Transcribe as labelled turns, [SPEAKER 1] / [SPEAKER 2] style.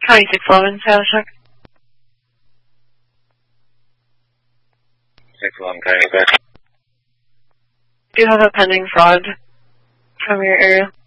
[SPEAKER 1] County 611, sales check.
[SPEAKER 2] 611, County 6.
[SPEAKER 1] Do you have a pending fraud from your area?